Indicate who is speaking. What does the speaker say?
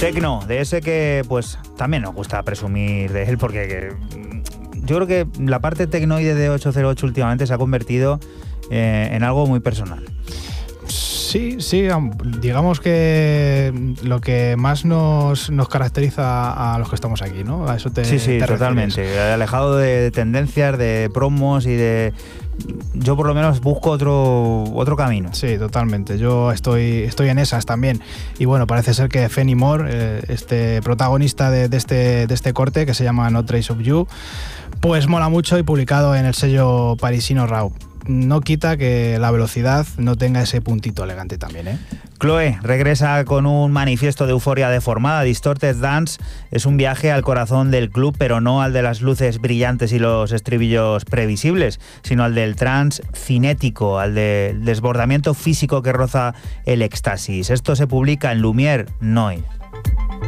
Speaker 1: Tecno, de ese que pues también nos gusta presumir de él, porque yo creo que la parte tecnoide de 808 últimamente se ha convertido en algo muy personal.
Speaker 2: Sí, digamos que lo que más nos caracteriza a los que estamos aquí, ¿no? A eso te
Speaker 1: totalmente.
Speaker 2: refieres.
Speaker 1: Alejado de tendencias, de promos y de... Yo por lo menos busco otro camino.
Speaker 2: Sí, totalmente. Yo estoy en esas también. Y bueno, parece ser que Fenny Moore, este protagonista de este corte, que se llama No Trace of You, pues mola mucho y publicado en el sello parisino Raw. No quita que la velocidad no tenga ese puntito elegante también, ¿eh?
Speaker 1: Chloe regresa con un manifiesto de euforia deformada. Distorted Dance es un viaje al corazón del club, pero no al de las luces brillantes y los estribillos previsibles, sino al del trance cinético, al del desbordamiento físico que roza el éxtasis. Esto se publica en Lumière Noise.